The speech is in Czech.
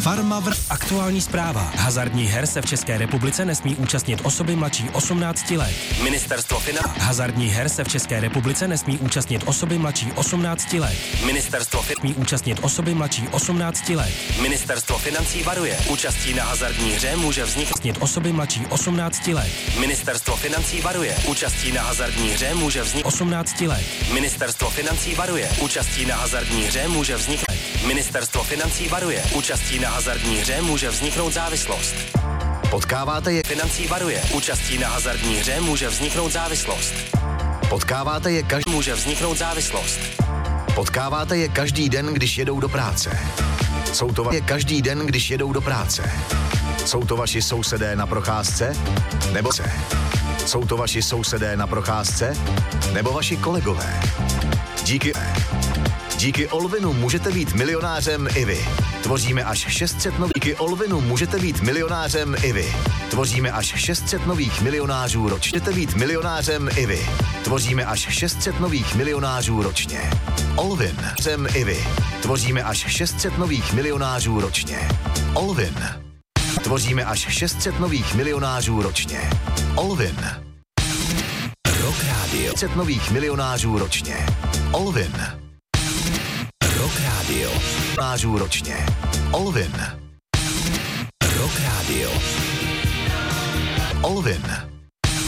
Aktuální zpráva. Hazardních her se v České republice nesmí účastnit osoby mladší 18 let. Ministerstvo financí. Hazardních her se v České republice nesmí účastnit osoby mladší 18 let. Ministerstvo nesmí účastnit osoby mladší 18 let. Ministerstvo financí varuje. Účastí na hazardní hře může vzniknout osoby mladší 18 let. Ministerstvo financí varuje. Účastí na hazardní hře může vzniknout 18 let. Ministerstvo financí varuje. Účastí na hazardní hře může vzniknout. Ministerstvo financí varuje. Účastí na hazardní hře může vzniknout závislost. Potkáváte je. Financí varuje. Účastí na hazardní hře může vzniknout závislost. Potkáváte je může vzniknout závislost. Potkáváte je každý den, když jedou do práce. Jsou to je každý den, když jedou do práce. Jsou to vaši sousedé na procházce? Nebo se? Jsou to vaši sousedé na procházce? Nebo vaši kolegové? Díky Olvinu můžete být milionářem i vy. Tvoříme až 600 nových. Díky Olvinu můžete být milionářem i vy. Tvoříme až 600 nových milionářů ročně. Můžete být milionářem i vy. Tvoříme až 600 nových milionářů ročně. Olvin. I vy. Tvoříme až 600 nových milionářů ročně. Olvin. Tvoříme až 600 nových milionářů ročně. Olvin. Rock Radio. 600 nových milionářů ročně. Olvin. Rock Radio. Milionářů ročně. Olvin. Rock Radio. Olvin.